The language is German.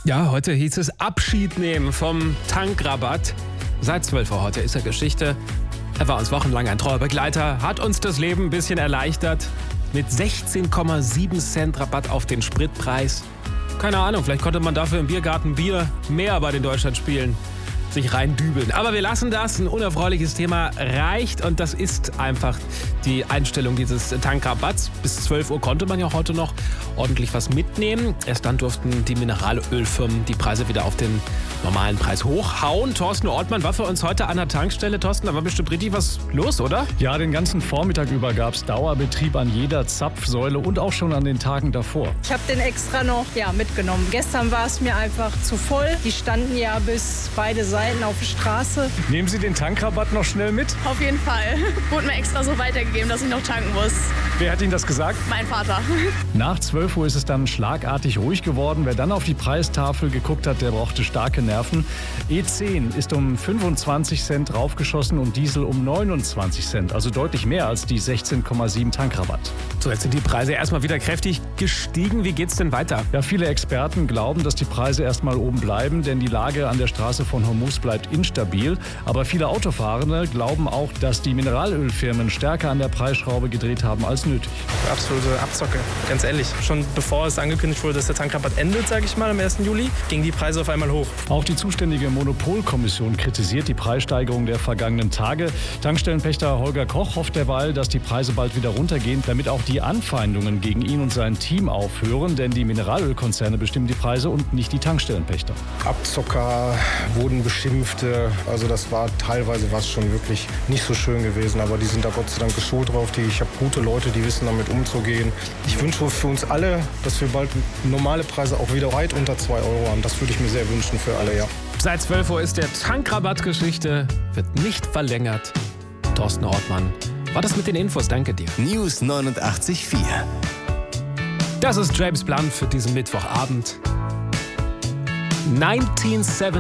Ja, heute hieß es Abschied nehmen vom Tankrabatt. Seit 12 Uhr heute ist er Geschichte. Er war uns wochenlang ein treuer Begleiter, hat uns das Leben ein bisschen erleichtert. Mit 16,7 Cent Rabatt auf den Spritpreis. Keine Ahnung, vielleicht konnte man dafür im Biergarten Bier mehr bei den Deutschlandspielen sich reindübeln. Aber wir lassen das. Ein unerfreuliches Thema reicht und das ist einfach die Einstellung dieses Tankrabatts. Bis 12 Uhr konnte man ja heute noch ordentlich was mitnehmen. Erst dann durften die Mineralölfirmen die Preise wieder auf den normalen Preis hochhauen. Thorsten Ortmann war für uns heute an der Tankstelle. Thorsten, da war bestimmt richtig was los, oder? Ja, den ganzen Vormittag über gab es Dauerbetrieb an jeder Zapfsäule und auch schon an den Tagen davor. Ich habe den extra noch mitgenommen. Gestern war es mir einfach zu voll. Die standen ja bis beide Seiten auf der Straße. Nehmen Sie den Tankrabatt noch schnell mit? Auf jeden Fall. Wurde mir extra so weitergegeben, dass ich noch tanken muss. Wer hat Ihnen das gesagt? Mein Vater. Nach 12 Uhr ist es dann schlagartig ruhig geworden. Wer dann auf die Preistafel geguckt hat, der brauchte starke Nerven. E10 ist um 25 Cent raufgeschossen und Diesel um 29 Cent. Also deutlich mehr als die 16,7 Tankrabatt. So, jetzt sind die Preise erstmal wieder kräftig gestiegen. Wie geht's denn weiter? Ja, viele Experten glauben, dass die Preise erstmal oben bleiben, denn die Lage an der Straße von Hormuz bleibt instabil. Aber viele Autofahrende glauben auch, dass die Mineralölfirmen stärker an der Preisschraube gedreht haben als nötig. Absolute Abzocke, ganz ehrlich. Schon bevor es angekündigt wurde, dass der Tankrabatt endet, sage ich mal, am 1. Juli, gingen die Preise auf einmal hoch. Auch die zuständige Monopolkommission kritisiert die Preissteigerung der vergangenen Tage. Tankstellenpächter Holger Koch hofft derweil, dass die Preise bald wieder runtergehen, damit auch die Anfeindungen gegen ihn und sein Team aufhören. Denn die Mineralölkonzerne bestimmen die Preise und nicht die Tankstellenpächter. Abzocker wurden beschimpft. Also das war teilweise was schon wirklich nicht so schön gewesen. Aber die sind da Gott sei Dank geschult drauf. Ich habe gute Leute, die wissen damit umzugehen. Ich wünsche für uns alle, dass wir bald normale Preise auch wieder weit unter 2 Euro haben. Das würde ich mir sehr wünschen für alle, ja. Seit 12 Uhr ist der Tankrabatt-Geschichte, wird nicht verlängert. Thorsten Ortmann war das mit den Infos. Danke dir. News 89.4. Das ist James Blunt für diesen Mittwochabend. 1970